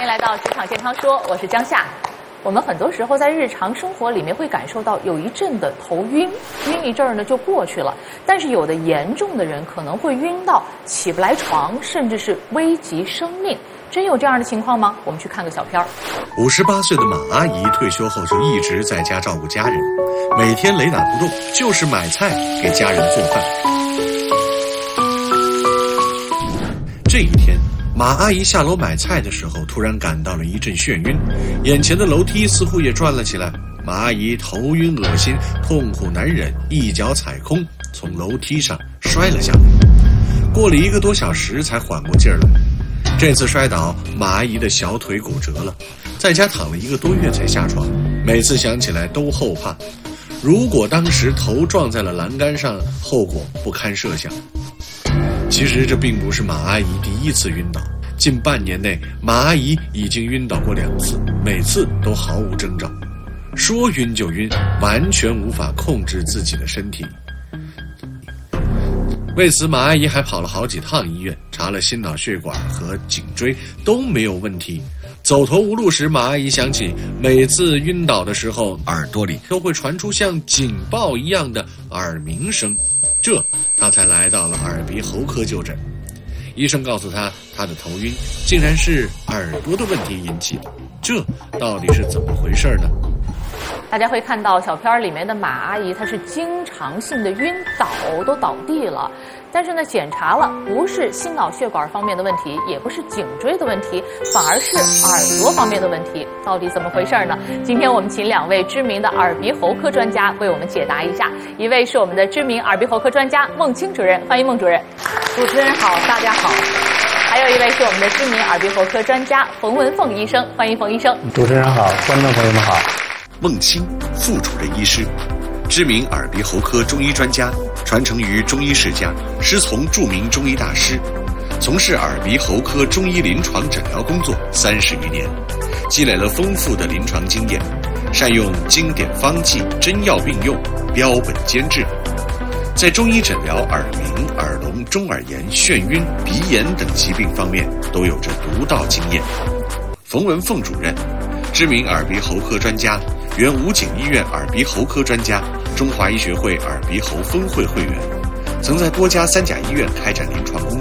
迎来到职场健康说，我是张夏。我们很多时候在日常生活里面会感受到有一阵的头晕，晕一阵儿呢就过去了。但是有的严重的人可能会晕到起不来床，甚至是危及生命。真有这样的情况吗？我们去看个小片儿。 58岁的马阿姨退休后就一直在家照顾家人，每天雷打不动就是买菜给家人做饭。这一天，马阿姨下楼买菜的时候，突然感到了一阵眩晕，眼前的楼梯似乎也转了起来。马阿姨头晕恶心，痛苦难忍，一脚踩空，从楼梯上摔了下来。过了1个多小时才缓过劲儿来。这次摔倒，马阿姨的小腿骨折了，在家躺了1个多月才下床。每次想起来都后怕，如果当时头撞在了栏杆上，后果不堪设想。其实这并不是马阿姨第一次晕倒，近半年内，马阿姨已经晕倒过2次，每次都毫无征兆。说晕就晕，完全无法控制自己的身体。为此，马阿姨还跑了好几趟医院，查了心脑血管和颈椎，都没有问题。走投无路时，马阿姨想起每次晕倒的时候，耳朵里都会传出像警报一样的耳鸣声，这她才来到了耳鼻喉科就诊。医生告诉她，她的头晕竟然是耳朵的问题引起的，这到底是怎么回事呢？ 大家会看到小片里面的马阿姨，她是经常性的晕倒，都倒地了。但是呢，检查了不是心脑血管方面的问题，也不是颈椎的问题，反而是耳朵方面的问题。到底怎么回事呢？今天我们请2位知名的耳鼻喉科专家为我们解答一下。一位是我们的知名耳鼻喉科专家孟青主任，欢迎孟主任。 主持人好，大家好。 还有一位是我们的知名耳鼻喉科专家冯文凤医生，欢迎冯医生。 主持人好，观众朋友们好。 孟青，副主任医师，知名耳鼻喉科中医专家，传承于中医世家，师从著名中医大师，从事耳鼻喉科中医临床诊疗工作30余年，积累了丰富的临床经验，善用经典方剂，真药并用，标本兼治，在中医诊疗耳鸣、耳聋、中耳炎、眩晕、鼻炎等疾病方面都有着独到经验。冯文凤主任，知名耳鼻喉科专家，原武警医院耳鼻喉科专家，中华医学会耳鼻喉分会会员，曾在多家3甲医院开展临床工作。